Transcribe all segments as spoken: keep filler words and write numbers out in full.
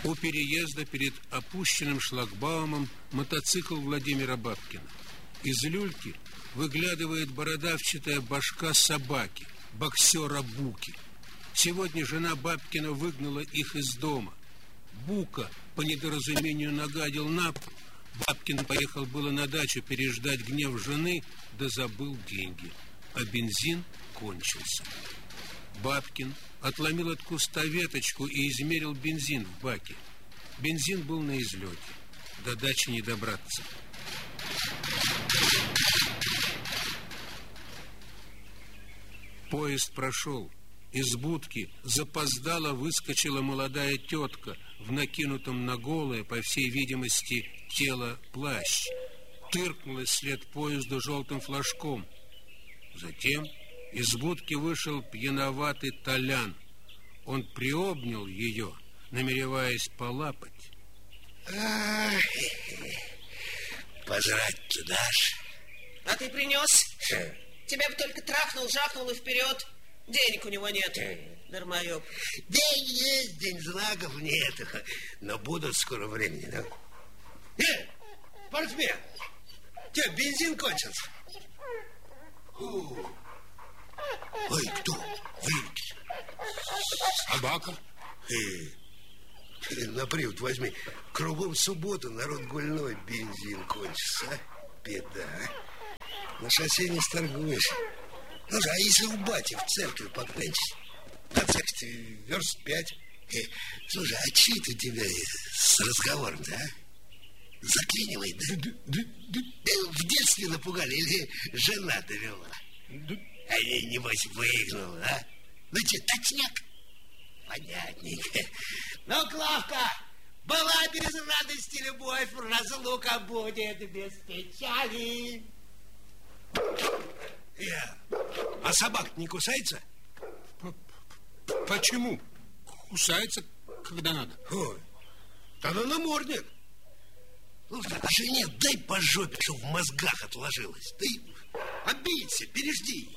У переезда перед опущенным шлагбаумом мотоцикл Владимира Бабкина. Из люльки выглядывает бородавчатая башка собаки, боксера Буки. Сегодня жена Бабкина выгнала их из дома. Бука по недоразумению нагадил на пол. Бабкин поехал было на дачу переждать гнев жены, да забыл деньги, а бензин кончился. Бабкин отломил от куста веточку и измерил бензин в баке. Бензин был на излете. До дачи не добраться. Поезд прошел. Из будки запоздало выскочила молодая тетка в накинутом на голое, по всей видимости, тело плащ. Тыркнулась вслед поезду желтым флажком. Затем из будки вышел пьяноватый Толян. Он приобнял ее, намереваясь полапать. Ай, пожрать туда ж. А ты принес? Тебя бы только трахнул, жахнул и вперед. Денег у него нет, дармоеб. День есть, день знаков нет. Но будут скоро времени, да? Эй, портсмен, тебе бензин кончился? Фу. Ой, кто? Выйдите. Собака? Эй, на привод возьми. Кругом суббота, народ гульной, бензин кончится. А? Беда, а? На шоссе не сторгуешь. Ну же, а если у бати в церкви покончить? На церкви верст пять. Э, слушай, а че это у тебя с разговором, да? Заклинивает, да? Да, да, да? В детстве напугали или жена довела? Да. А ей, небось, выгнала, а? Ну че, точняк? Понятненько. Ну, Клавка, была без радости любовь, разлука будет без печали. Я. А собак не кусается? Почему? Кусается, когда надо. Ой, тогда намордник. Слушай, а жене дай по жопе, чтобы в мозгах отложилось. Ты обидься, пережди.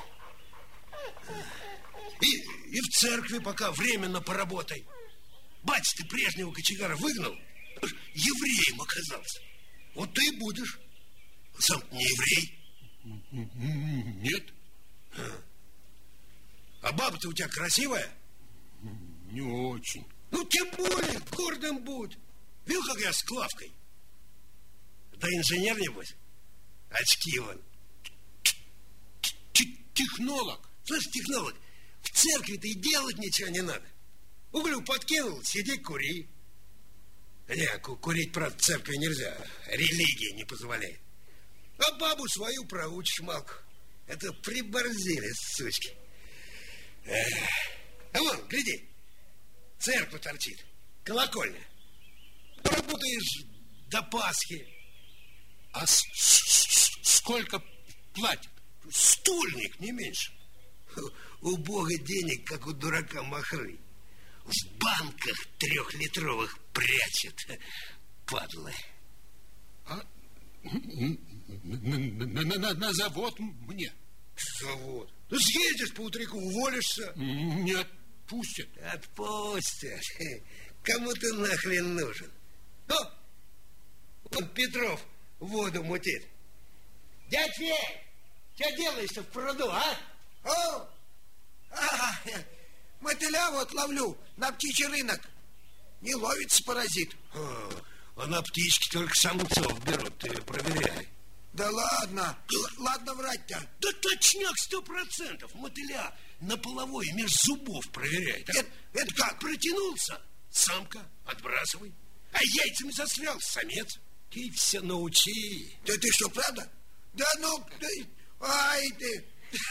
И, и в церкви пока временно поработай. Батя ты прежнего кочегара выгнал, евреем оказался. Вот ты и будешь. Сам не еврей. Нет. А, а баба-то у тебя красивая? Не очень. Ну, тем более, гордым будь. Видел, как я с Клавкой? Да инженер, небось? Очки вон. Технолог. Слышь, технолог, в церкви-то и делать ничего не надо. Углю подкинул, сиди, кури. Не, курить, правда, в церкви нельзя. Религия не позволяет. А бабу свою проучишь, малку. Это приборзили, сучки. Эх. А вон, гляди, церковь торчит, колокольня. Работаешь до Пасхи. А с -с сколько платят? Стольник, не меньше. У Бога денег, как у дурака махры. В банках трехлитровых прячет, падлы. А на, на, на, на завод мне. Завод? Ну, съездишь по утряку, уволишься. Не отпустят. Отпустят. Кому ты нахрен нужен? Ну, вон Петров воду мутит. Дядь Федь, что делаешь-то в пруду, а? О, а, мотыля вот ловлю на птичий рынок. Не ловится паразит. А, а на птички только самцов берут, ты проверяй. Да ладно, ладно врать-то. Да точняк, сто процентов. Мотыля на половой меж зубов проверяет. А? Это, это как? Протянулся, самка, отбрасывай. А яйцами застрял, самец. Ты все научи. Да ты что, правда? Да ну, ты, ай ты.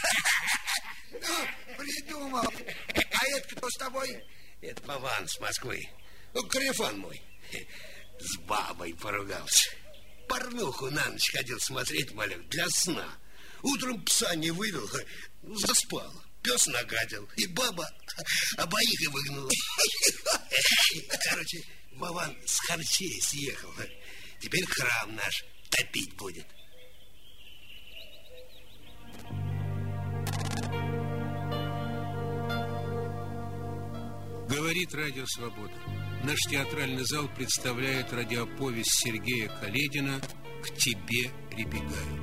Ну, придумал. А это кто с тобой? Это Вован с Москвы. Ну, корефан мой. С бабой поругался. Порнуху на ночь ходил смотреть, малек, для сна. Утром пса не вывел, заспал. Пес нагадил, и баба обоих и выгнала. Короче, Вован с харчей съехал. Теперь храм наш топить будет. Говорит Радио Свобода. наш театральный зал представляет радиоповесть Сергея Каледина «К тебе прибегаю».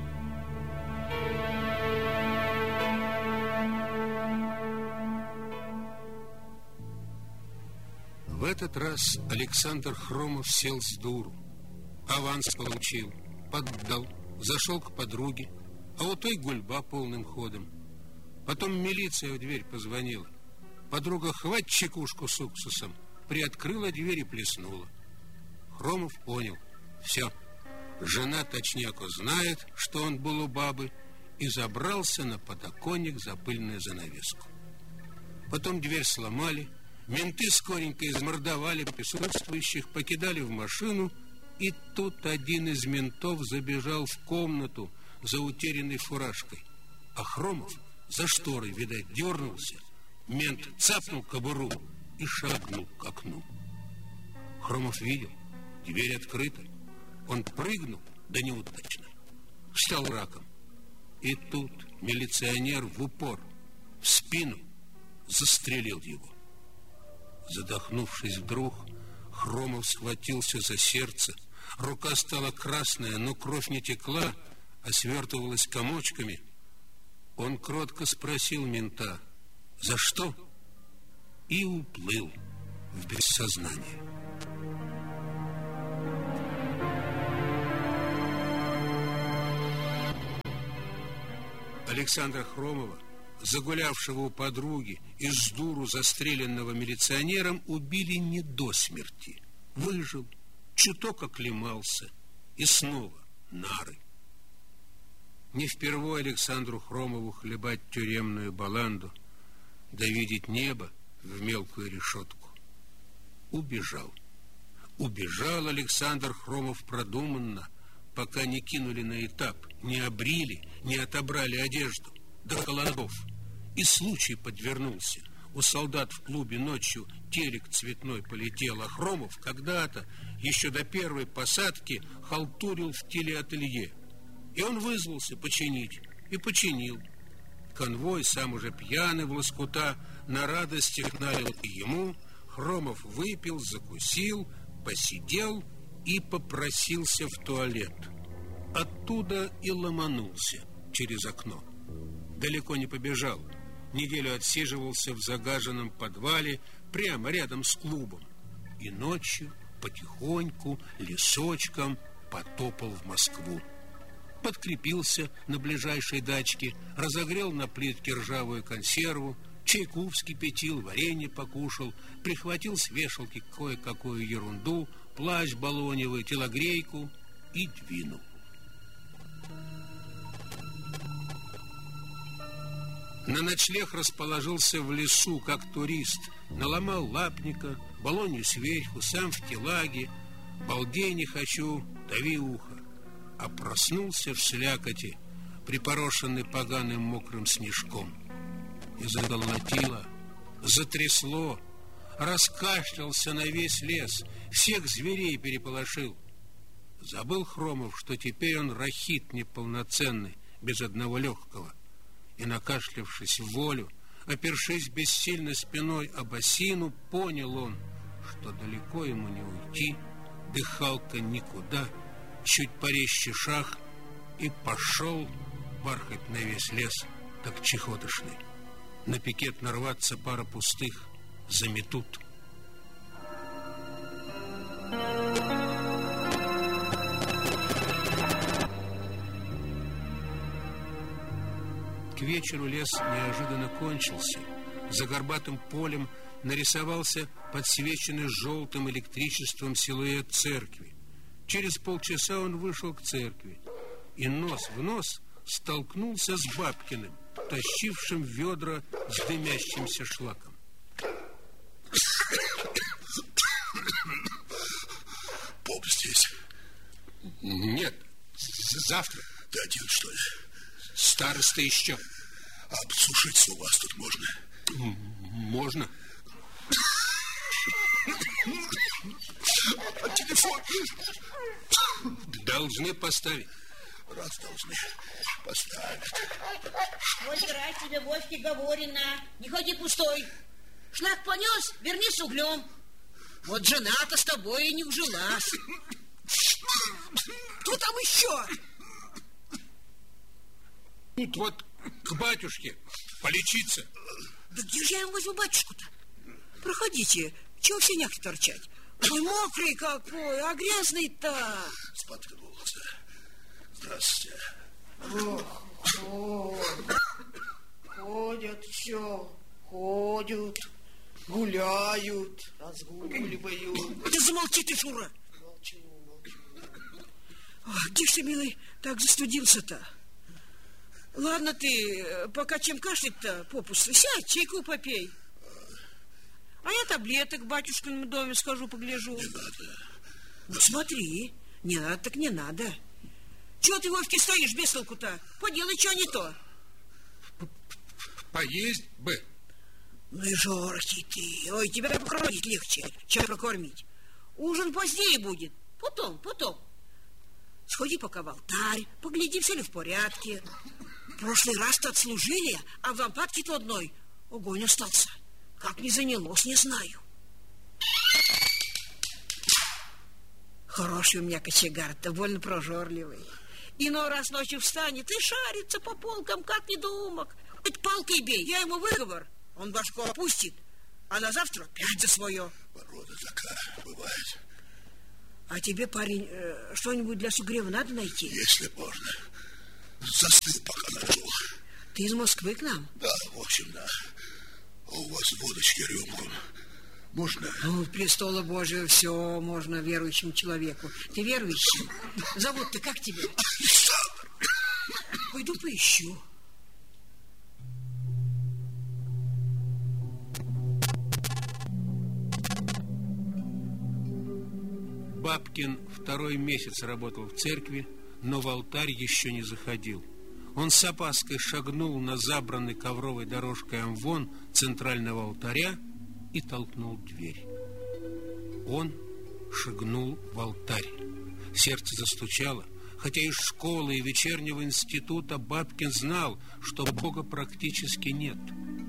В этот раз Александр Хромов сел с дуру. Аванс получил, поддал, зашел к подруге, а у той гульба полным ходом. Потом милиция в дверь позвонила. Подруга хвать чекушку с уксусом, приоткрыла дверь и плеснула. Хромов понял, все, жена точняк узнает, что он был у бабы, и забрался на подоконник за пыльную занавеску. Потом дверь сломали, менты скоренько измордовали присутствующих, покидали в машину, и тут один из ментов забежал в комнату за утерянной фуражкой. А Хромов за шторой, видать, дернулся. Мент цапнул кобуру и шагнул к окну. Хромов видел, дверь открыта. Он прыгнул, да неудачно. Стал раком. И тут милиционер в упор, в спину, застрелил его. Задохнувшись вдруг, Хромов схватился за сердце. Рука стала красная, но кровь не текла, а свертывалась комочками. Он кротко спросил мента: «За что?» и уплыл в бессознание. Александра Хромова, загулявшего у подруги и с дуру застреленного милиционером, убили не до смерти. Выжил, чуток оклемался, и снова нары. Не впервой Александру Хромову хлебать тюремную баланду, да видеть небо в мелкую решетку. Убежал. Убежал Александр Хромов продуманно, пока не кинули на этап, не обрили, не отобрали одежду. До холодов. И случай подвернулся. У солдат в клубе ночью телек цветной полетел, а Хромов когда-то, еще до первой посадки, халтурил в телеателье. И он вызвался починить. И починил. Конвой, сам уже пьяный в лоскута, на радостях налил и ему. Хромов выпил, закусил, посидел и попросился в туалет. Оттуда и ломанулся через окно. Далеко не побежал. Неделю отсиживался в загаженном подвале прямо рядом с клубом. И ночью потихоньку, лесочком потопал в Москву. Подкрепился на ближайшей дачке, разогрел на плитке ржавую консерву, чайку вскипятил, варенье покушал, прихватил с вешалки кое-какую ерунду, плащ балоневый, телогрейку и двинул. На ночлег расположился в лесу, как турист. Наломал лапника, балонью сверху, сам в телаге. Балдей не хочу, дави ухо. А проснулся в слякоти, припорошенный поганым мокрым снежком. И заголотило, затрясло, раскашлялся на весь лес, всех зверей переполошил. Забыл Хромов, что теперь он рахит неполноценный, без одного легкого. И, накашлявшись в волю, опершись бессильно спиной об осину, понял он, что далеко ему не уйти, дыхалка никуда, чуть порезче шаг, и пошел бархать на весь лес, как чехотошный. На пикет нарваться пара пустых, заметут. К вечеру лес неожиданно кончился. За горбатым полем нарисовался подсвеченный желтым электричеством силуэт церкви. Через полчаса он вышел к церкви и нос в нос столкнулся с Бабкиным, тащившим ведра с дымящимся шлаком. Поп здесь? Нет, завтра. Ты один, что ли? Староста еще. А подсушиться у вас тут можно? Можно. А телефон? Должны поставить. Раз должны, поставят. Вот играть тебе, Вовке, говорено. Не ходи пустой. Шлак понес, верни с углем. Вот жена-то с тобой и не ужилась. Кто там еще? Тут вот к батюшке полечиться. Да где же я ему возьму батюшку-то? Проходите, чего в сенях торчать? Ой, мокрый какой, а грязный-то. Споткнулся. Здравствуйте. Ох, ходят, ходят все, ходят, гуляют, разгуливают. Да замолчи ты, Шура. Молчу, молчу. Ах, где ж ты, милый, так застудился-то? Ладно ты, пока чем кашлять-то попусту, сядь, чайку попей. А я таблеток в батюшкином доме схожу, погляжу. Не надо. Ну, смотри, не надо, так не надо. Чего ты, Вовки, стоишь без толку-то? Поделай, что не то. Поесть бы. Ну и жаркий ты. Ой, тебя покормить легче, чем прокормить. Ужин позднее будет. Потом, потом. Сходи пока в алтарь, погляди, все ли в порядке. В прошлый раз-то отслужили, а в лампадке-то одной огонь остался. Как не занялось, не знаю. Хороший у меня кочегар-то, больно прожорливый. Иной раз ночью встанет и шарится по полкам, как недоумок. Хоть палкой бей, я ему выговор. Он башку опустит, а на завтра опять за свое. Порода такая бывает. А тебе, парень, э, что-нибудь для согрева надо найти? Если можно. Застыл, пока нашел. Ты из Москвы к нам? Да, в общем, да. А у вас водочки рюмку можно? Ну, престола Божия все можно верующему человеку. Ты верующий? Зовут-то как тебя? Александр! Пойду поищу. Бабкин второй месяц работал в церкви, но в алтарь еще не заходил. Он с опаской шагнул на забранный ковровой дорожкой амвон центрального алтаря и толкнул дверь. Он шагнул в алтарь. Сердце застучало, хотя из школы и вечернего института Бабкин знал, что Бога практически нет.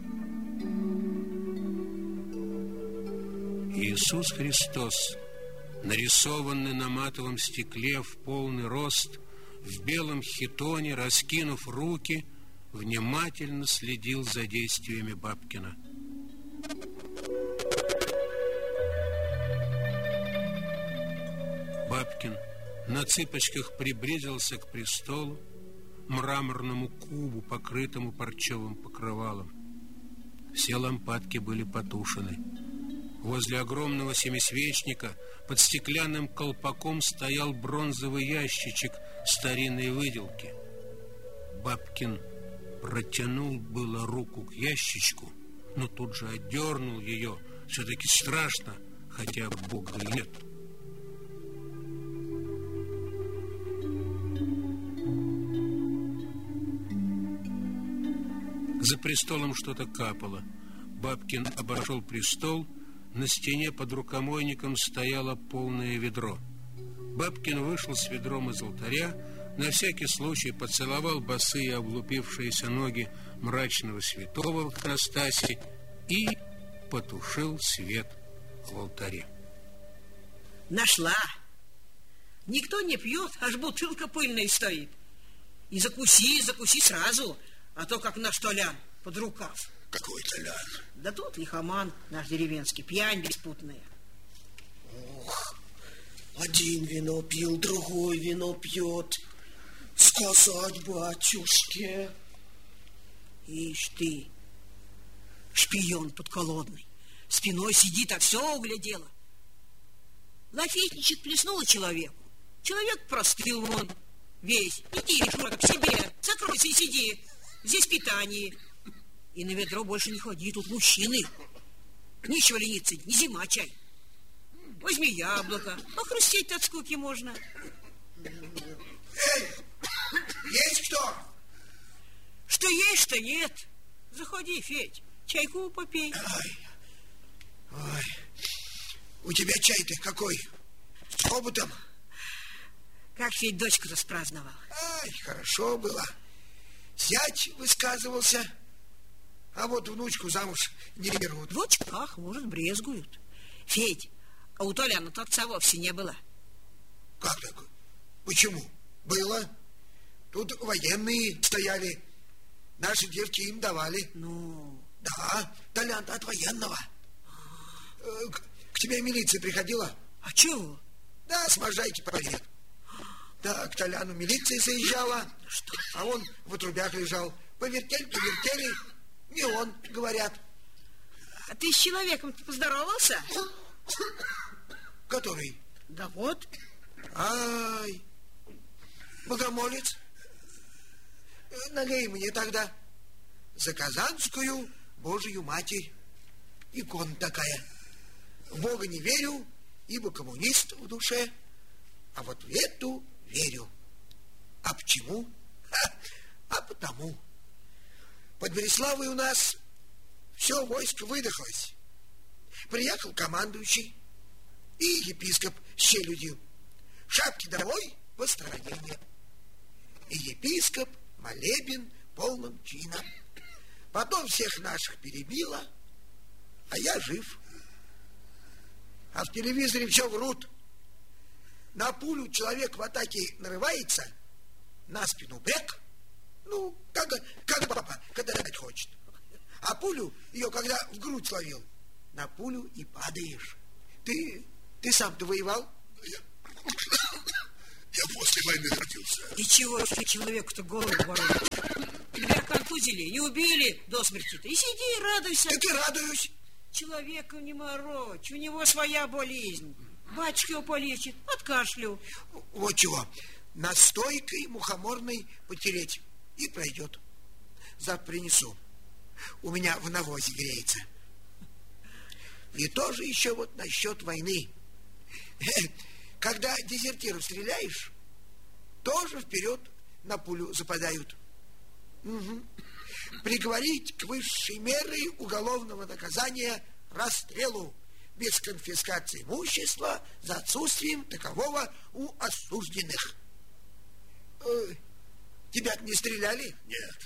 Иисус Христос, нарисованный на матовом стекле в полный рост, в белом хитоне, раскинув руки, внимательно следил за действиями Бабкина. Бабкин на цыпочках приблизился к престолу, мраморному кубу, покрытому парчевым покрывалом. Все лампадки были потушены. Возле огромного семисвечника под стеклянным колпаком стоял бронзовый ящичек старинной выделки. Бабкин протянул было руку к ящичку, но тут же отдернул ее. Все-таки страшно, хотя Бога и нет. За престолом что-то капало. Бабкин обошел престол. На стене под рукомойником стояло полное ведро. Бабкин вышел с ведром из алтаря, на всякий случай поцеловал босые облупившиеся ноги мрачного святого в иконостасе и потушил свет в алтаре. Нашла. Никто не пьет, аж бутылка пыльная стоит. И закуси, закуси сразу, а то как наш Толян под рукав. Какой Толян? Да тут лихоман наш деревенский, пьянь беспутная. Ох, один вино пил, другой вино пьет. Сказать батюшке. Ишь ты, шпион подколодный, спиной сидит, а все углядела. Лафетничек плеснула человеку. Человек простыл вон весь. Иди, Шура, к себе, закройся и сиди. Здесь питание. И на ведро больше не ходи, тут мужчины. Нечего лениться, не зима чай. Возьми яблоко, охрустеть от скуки можно. Эй, есть кто? Что есть, что нет. Заходи, Федь, чайку попей. Ой, ой, у тебя чай-то какой? С обутом? Как Федь дочку-то спраздновал? Ай, хорошо было. Зять высказывался, а вот внучку замуж не берут. В очках, может, брезгуют. Федь, А у Толяна-то отца вовсе не было. Как так? Почему? Было. Тут военные стояли. Наши девки им давали. Ну? Да, Толян-то от военного. К, к тебе милиция приходила? А чего? Да, с можайки привет. Да, к Толяну милиция заезжала. Что? А он в отрубях лежал. Повертели, повертели. Не он, говорят. А ты с человеком поздоровался? Который? Да вот. Ай, богомолец. Налей мне тогда за Казанскую Божию Матерь. Икона такая. В Бога не верю, ибо коммунист в душе. А вот в эту верю. А почему? А, а потому. Под Береславой у нас все войско выдохлось. Приехал командующий и епископ с челядью. Шапки домой, построение. И епископ молебен полным чином. Потом всех наших перебило, а я жив. А в телевизоре все врут. На пулю человек в атаке нарывается, на спину бэк, ну, как, как папа, когда дать хочет. А пулю ее, когда в грудь словил, на пулю и падаешь. Ты, ты сам-то воевал? Я, я после войны родился. И чего же человеку-то голову ворот? Тебя контузили, не убили до смерти-то. И сиди и радуйся. Так и радуюсь. Человеку не морочь, у него своя болезнь. Батюшка его полечит от кашлю. Вот чего. Настойкой мухоморной потереть, и пройдет. Завтра принесу. У меня в навозе греется. И тоже еще вот насчет войны. Когда дезертиров стреляешь, тоже вперед на пулю западают. Угу. Приговорить к высшей мере уголовного наказания расстрелу без конфискации имущества за отсутствием такового у осужденных. Э, тебя-то не стреляли? Нет.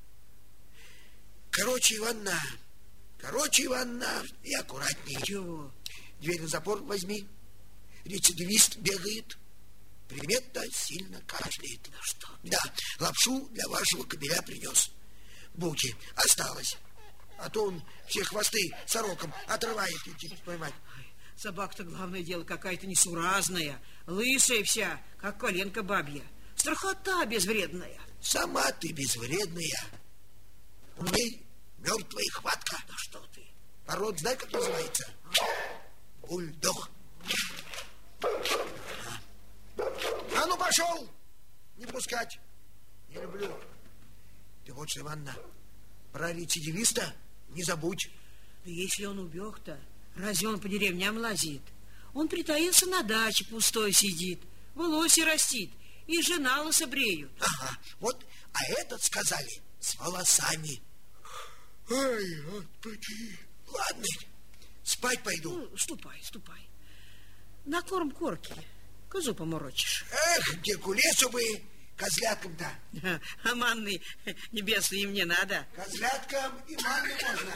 Короче, Ивановна, короче, Ивановна, и аккуратнее. Чего? Дверь на запор возьми. Рецидивист бегает. Приметно сильно кашляет. Да что? Да, лапшу для вашего кобеля принес. Буки, осталось. А то он все хвосты сороком отрывает, идти поймать. Собака-то, главное дело, какая-то несуразная, лысая вся, как коленка бабья. Страхота безвредная. Сама ты безвредная. У ней мертвая хватка. Да что ты? Пород, знаешь, как называется? Бульдог. А, а ну, пошел! Не пускать. Не люблю. Ты вот что, Ивановна, про рецидивиста не забудь. Да если он убег-то, разве он по деревням лазит? Он притаился на даче, пустой сидит, волосы растит, и жена лысо бреют. Ага, вот, а этот, сказали, с волосами. Ай, отпади. Ладно, спать пойду. Ну, ступай, ступай. На корм корки козу поморочишь. Эх, где к лесу бы козляткам-то. А манны небесные им не надо. Козляткам и манны можно.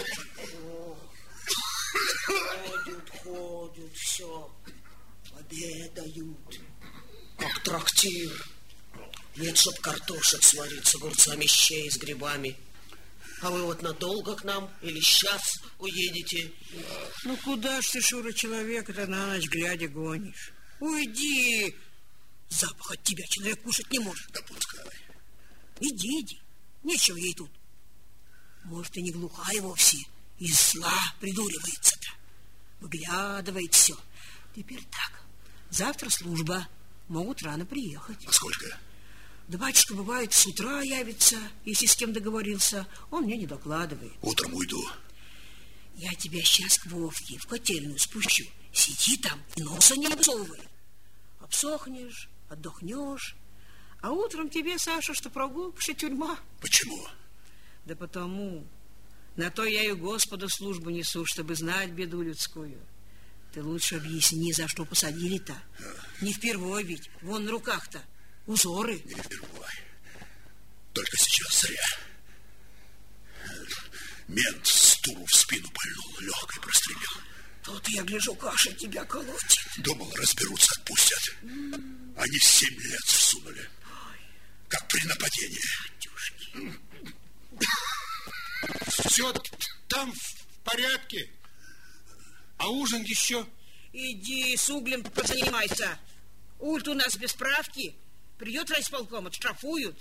Ходят, ходят, все. Обедают. Как трактир. Нет, чтоб картошек сварить с огурцами, щей с грибами. А вы вот надолго к нам или сейчас уедете? Ну, куда ж ты, Шура, человека-то на ночь глядя гонишь? Уйди! Запах от тебя человек кушать не может. Да пускай. Иди, иди. Нечего ей тут. Может, и не глухая вовсе. Из зла придуривается-то. Выглядывает все. Теперь так. Завтра служба. Могут рано приехать. А сколько? Да батюшка, бывает, с утра явится, если с кем договорился. Он мне не докладывает. Утром уйду. Я тебя сейчас к Вовке в котельную спущу. Сиди там и носа не высовывай. Обсохнешь, отдохнешь. А утром тебе, Саша, что прогулка, тюрьма. Почему? Да потому. На то я и Господу службу несу, чтобы знать беду людскую. Ты лучше объясни, за что посадили-то. Не впервой ведь. Вон на руках-то узоры. Не впервой. Только сейчас зря. Мент стулу в спину пальнул, легкой прострелил. Тут я гляжу, каша тебя колотит. Думал, разберутся, отпустят. Они семь лет всунули. Как при нападении. Батюшки. Все там в порядке. А ужин еще? Иди с углем позанимайся. Ульт у нас без справки. Придет райисполком, отштрафуют.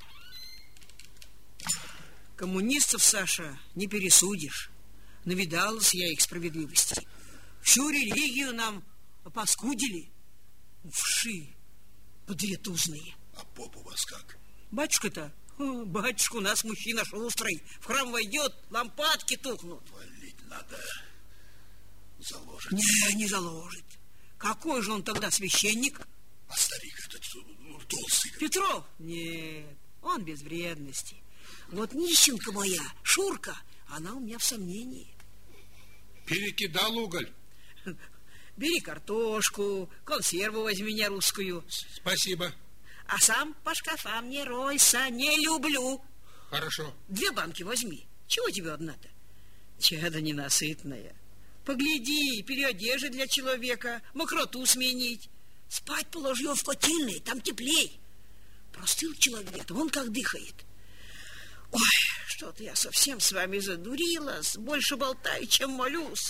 Коммунистов, Саша, не пересудишь. Навидалась я их справедливости. Всю религию нам опаскудили. Вши подретузные. А поп у вас как? Батюшка-то? О, батюшка у нас мужчина шустрый. В храм войдет, лампадки тухнут. Валить надо. Заложит. Не, не заложит. Какой же он тогда священник? А старик этот толстый? Петров? Нет, он без вредности. Вот нищенка моя, Шурка, она у меня в сомнении. Перекидал уголь. Бери картошку, консерву возьми мне русскую. Спасибо. А сам по шкафам не ройся, не люблю. Хорошо. Две банки возьми. Чего тебе одна-то? Чадо ненасытная. Погляди, переодежи для человека, мокроту сменить. Спать положи его в котельной, там теплей. Простыл человек, вон как дыхает. Ой, что-то я совсем с вами задурилась. Больше болтаю, чем молюсь.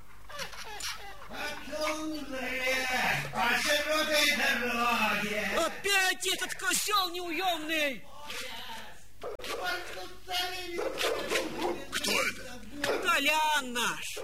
Опять этот козел неуемный. Кто это? Толян наш.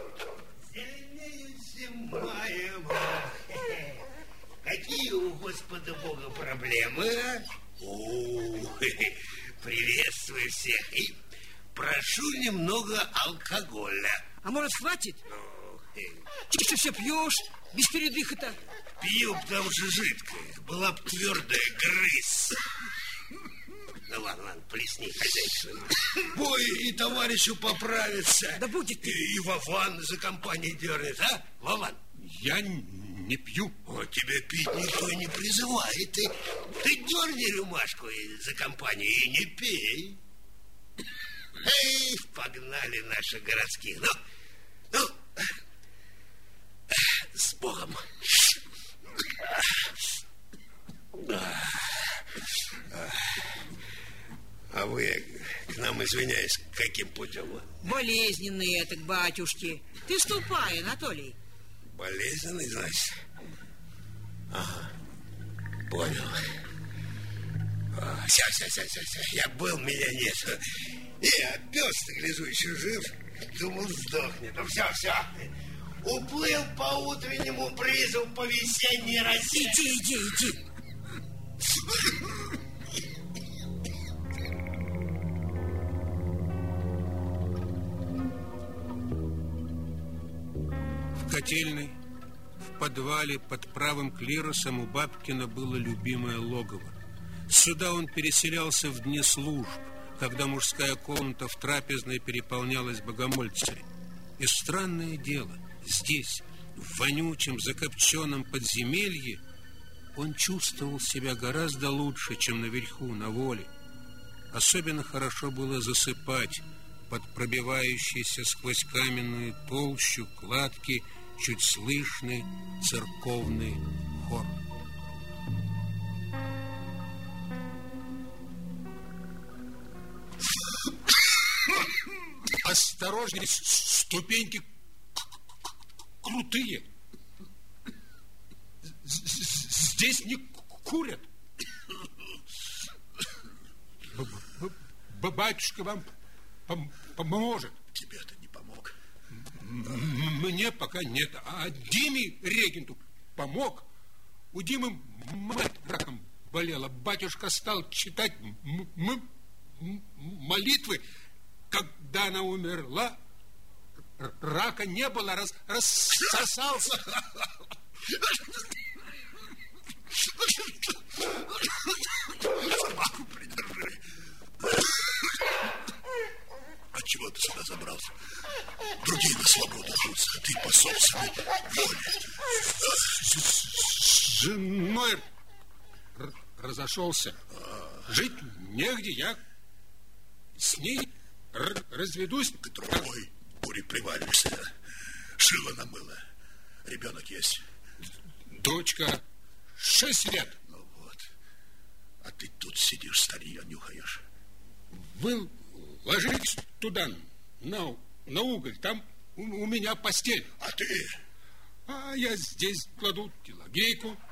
Какие у Господа Бога проблемы, а? О, приветствую всех и прошу немного алкоголя. А может, хватит? Ну, Ты что все пьешь без передыха-то? пью, потому что жидкое. Была бы твердая, грыз. Ну ладно, ладно, плесни, хозяйство. Бой и товарищу поправится. Да будет ты. И, и Вован за компанией дернет, а? Вован? Я не пью. О, тебя пить никто не призывает. Ты, ты дерни рюмашку за компанию и не пей. Эй, погнали наши городские. Ну, ну, с Богом. А вы к нам, извиняюсь, каким путем? Болезненный это к батюшке. Ты ступай, Анатолий. Болезненный, значит? Ага, понял. Ся, ся, ся, ся, ся. Я был, меня нет. И, а пес-то, гляжу, еще жив. Думал, сдохнет. Ну, все, все. Уплыл по утреннему бризу, по весенней росе. Иди, иди, иди. В котельной, в подвале под правым клиросом у Бабкина было любимое логово. Сюда он переселялся в дни служб, когда мужская комната в трапезной переполнялась богомольцами. И странное дело, здесь, в вонючем закопченном подземелье, он чувствовал себя гораздо лучше, чем наверху, на воле. Особенно хорошо было засыпать под пробивающийся сквозь каменную толщу кладки чуть слышный церковный хор. Осторожнее, ступеньки крутые. Здесь не курят. Батюшка вам поможет. Тебе-то не помог. Мне пока нет, а Диме регенту помог. У Димы мать раком болела. Батюшка стал читать молитвы. Когда она умерла, рака не было, рас, рассосался. Собаку придержи. А чего ты сюда забрался? Другие на свободу рвутся, а ты по собственной воле. С женой разошелся. Жить негде, я с ней разведусь. К другой буре привалишься. шило намыло. Ребенок есть? Дочка, шесть лет. Ну вот. А ты тут сидишь, старье нюхаешь. Вы ложитесь туда, на, на уголь. Там у, у меня постель. А ты? А я здесь кладу телогрейку.